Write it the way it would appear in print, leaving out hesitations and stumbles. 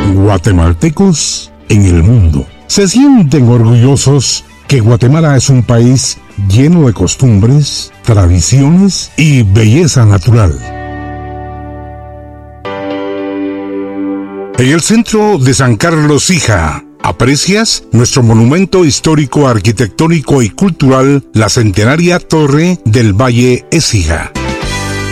Guatemaltecos en el mundo se sienten orgullosos que Guatemala es un país lleno de costumbres, tradiciones y belleza natural. En el centro de San Carlos Hija, aprecias nuestro monumento histórico, arquitectónico y cultural, la centenaria Torre del Valle Écija.